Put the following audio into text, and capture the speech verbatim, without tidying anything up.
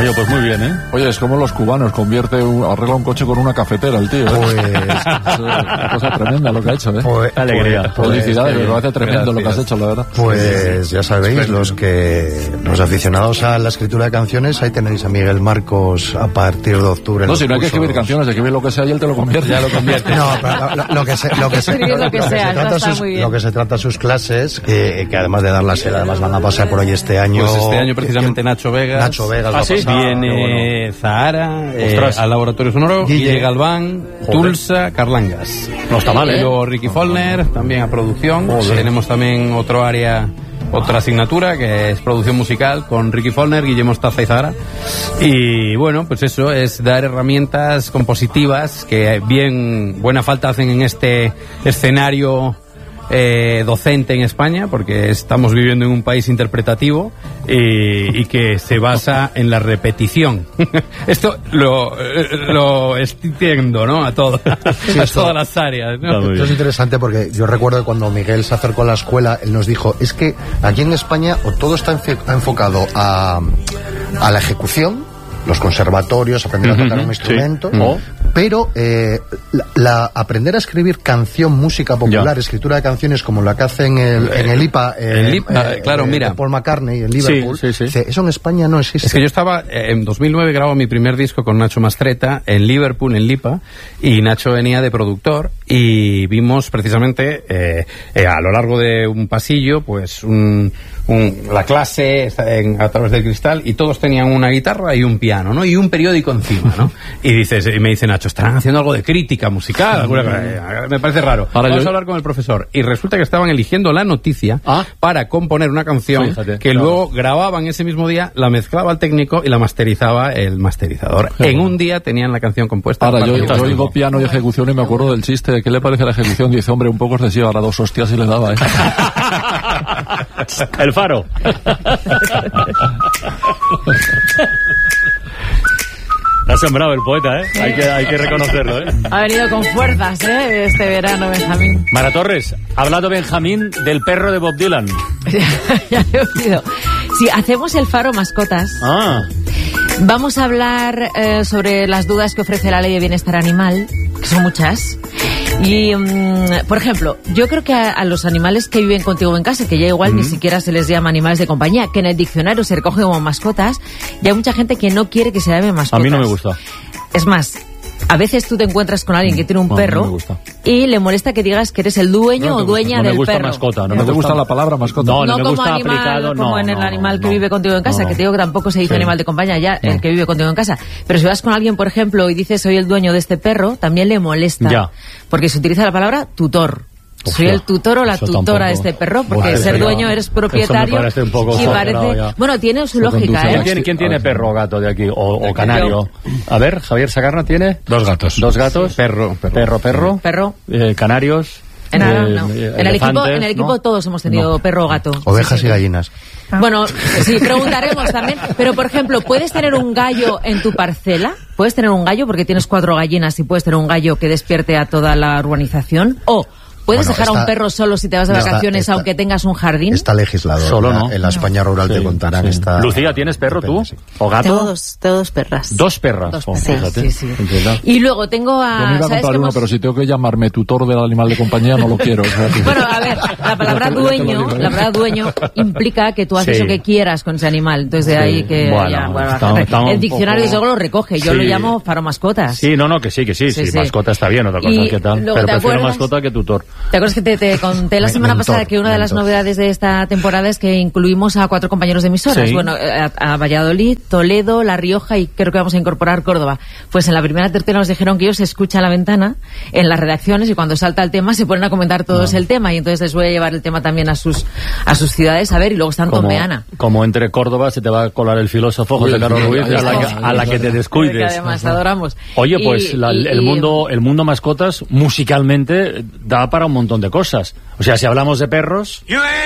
Oye, pues muy bien, ¿eh? Oye, es como los cubanos, convierte, un, arregla un coche con una cafetera el tío, ¿eh? Pues... es una cosa tremenda lo que ha hecho, ¿eh? Pues, alegría. Pues, felicidades, pues, me parece tremendo gracias. lo que has hecho, la verdad. Pues ya sabéis, los que los aficionados a la escritura de canciones, ahí tenéis a Miguel Marcos a partir de octubre. No, si no hay que escribir canciones, de escribir lo que sea y él te lo convierte. Ya lo convierte. No, pero lo, lo que se, lo que se, Escribir lo que lo que sea, se trata está sus, muy bien. lo que se trata sus clases, que, que además de darlas, además van a pasar por hoy este año. Pues este año precisamente Nacho Vegas. Nacho Vegas va ¿Ah, a sí? pasar. Viene Zahara, eh, Ostras. al Laboratorio Sonoro, Guille. Guille Galván, Joder. Tulsa, Carlangas. No está mal, Y ¿eh? luego Ricky Follner, también a producción. Tenemos también otro área, otra asignatura, que es producción musical, con Ricky Follner, Guillermo Staza y Zahara. Y bueno, pues eso, es dar herramientas compositivas que bien, buena falta hacen en este escenario eh, docente en España, porque estamos viviendo en un país interpretativo y, y que se basa en la repetición. Esto lo, lo extiendo, ¿no? A todo, a todas las áreas, ¿no? Está muy Esto es bien. interesante porque yo recuerdo que cuando Miguel se acercó a la escuela, él nos dijo, es que aquí en España o todo está enfe- enfocado a, a la ejecución, los conservatorios, aprender a tocar Ujú, un instrumento, sí. Oh. pero eh, la, la- aprender a escribir canción, música popular, Ya. escritura de canciones como la que hace en el, en el I P A, eh, el I P A, claro, de- mira. de Paul McCartney en Liverpool, Sí, sí, sí. dice, eso en España no existe. Es que yo estaba, eh, en dos mil nueve grabo mi primer disco con Nacho Mastreta en Liverpool, en Lipa, y Nacho venía de productor y vimos precisamente eh, eh, a lo largo de un pasillo, pues un, un- la clase está en- a través del cristal y todos tenían una guitarra y un piano, ¿no? Y un periódico encima, ¿no? Y dices, y me dice Nacho, ¿estarán haciendo algo de crítica musical? Alguna cosa? Eh, me parece raro. Ahora Vamos yo- a hablar con el profesor. Y resulta que estaban eligiendo la noticia Ah. para componer una canción Fíjate, que claro. luego grababan ese mismo día, la mezclaba el técnico y la masterizaba el masterizador. Qué En bueno. un día tenían la canción compuesta. Ahora, yo, Para- yo oigo piano y ejecución y me acuerdo del chiste de qué le parece la ejecución. Dice, hombre, un poco excesiva, ahora dos hostias y le daba, ¿eh? El Faro. Te ha sembrado el poeta, ¿eh? Hay que, hay que reconocerlo, ¿eh? Ha venido con fuerzas, ¿eh? Este verano, Benjamín. Mara Torres, ha hablado Benjamín del perro de Bob Dylan. Ya le he oído. Sí, hacemos el Faro Mascotas. Ah, Vamos a hablar eh, sobre las dudas que ofrece la Ley de Bienestar Animal, que son muchas. Y, mm, por ejemplo, yo creo que a, a los animales que viven contigo en casa, que ya igual ni siquiera se les llama animales de compañía, que en el diccionario se recoge como mascotas, y hay mucha gente que no quiere que se llame mascotas. a mí no me gusta. Es más, a veces tú te encuentras con alguien que tiene un No, a mí perro no me gusta. y le molesta que digas que eres el dueño No o me dueña gusta, no del me gusta perro. mascota, no ¿No me te gusta gusta la palabra mascota? No, No, me como gusta animal, aplicado, como no, en el no, animal que no. vive contigo en casa, No. que te digo que tampoco se dice Sí. animal de compañía, ya No. el que vive contigo en casa. Pero si vas con alguien, por ejemplo, y dices soy el dueño de este perro, también le molesta. Ya. Porque se utiliza la palabra tutor. Soy Hostia, el tutor o la eso tutora tampoco. de este perro, porque Buah, ser eso dueño ya- eres eso me propietario. parece un poco y exagerado parece, ya. bueno, tiene su Eso conduce lógica, a ¿eh? ¿Quién tiene, quién tiene perro o gato de aquí? O, o canario. A ver, Javier Sagarna tiene Dos gatos. dos gatos. Perro, perro. Perro, perro. Perro. Eh, canarios. En, eh, no. eh, en el equipo, elefantes, en el equipo ¿no? todos hemos tenido perro o gato. Ovejas Sí, sí. y gallinas. Bueno, sí, preguntaremos también. Pero, por ejemplo, ¿puedes tener un gallo en tu parcela? ¿Puedes tener un gallo porque tienes cuatro gallinas y puedes tener un gallo que despierte a toda la urbanización? ¿O puedes Bueno, dejar a un está- perro solo si te vas de está- vacaciones está- aunque tengas un jardín? Está legislador. Solo la- no. En la España rural Sí, te contarán sí. esta... Lucía, ¿tienes perro tú? Sí. ¿O gato? Tengo dos, tengo dos perras. Dos perras. Dos Oh, perras. fíjate. Sí, sí. Entiendo. Y luego tengo Yo me a... iba a ¿sabes comprar que uno, hemos- pero si tengo que llamarme tutor del animal de compañía, no lo quiero. O sea, que- Bueno, a ver, la palabra Ya te lo dueño, digo, ¿eh? la palabra dueño implica que tú haces Sí. lo que quieras con ese animal. Entonces de Sí. ahí que Bueno, ya, bueno, la estamos- gente- estamos el un diccionario poco- desde luego lo recoge. Yo Sí. lo llamo faro mascotas. Sí, no, no, que sí, que sí, sí, Sí, sí. mascota está bien, otra cosa Y que tal. luego, Pero ¿te prefiero acuerdas? mascota que tutor. ¿Te acuerdas que te, te conté la Men- semana mentor, pasada que una de las mentor. novedades de esta temporada es que incluimos a cuatro compañeros de emisoras? Sí. Bueno, a, a Valladolid, Toledo, La Rioja y creo que vamos a incorporar Córdoba. Pues en la primera tertulia nos dijeron que ellos se escuchan a la ventana en las redacciones y cuando salta el tema se ponen a comentar todos el tema y entonces les voy a llevar el tema también a sus a sus ciudades a ver y luego están con Como, Beana. como entre Córdoba se te va a colar el filósofo José Uy, Carlos sí, Ruiz ahí a la, que, está. a la que te Que descuides. además adoramos. Oye, Y- pues la- y- el y- mundo el mundo mascotas musicalmente da para un montón de cosas. O sea, si hablamos de perros...